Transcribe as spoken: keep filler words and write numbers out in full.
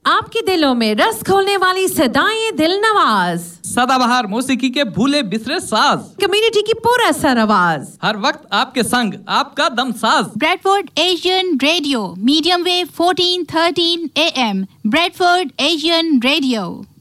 आपके दिलों में रस खोलने वाली सदाएं दिल नवाज, सदाबहार मौसीकी के भूले बिसरे साज, कम्युनिटी की पूरा सरआवाज, हर वक्त आपके संग आपका दम साज। Bradford Asian radio, medium wave fourteen thirteen A M, Bradford Asian radio.